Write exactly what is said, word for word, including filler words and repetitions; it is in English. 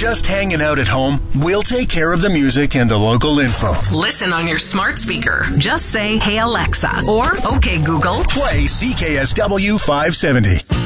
just hanging out at home? We'll take care of the music and the local info. Listen on your smart speaker. Just say, "Hey Alexa," or "Okay Google, play C K S W five seventy."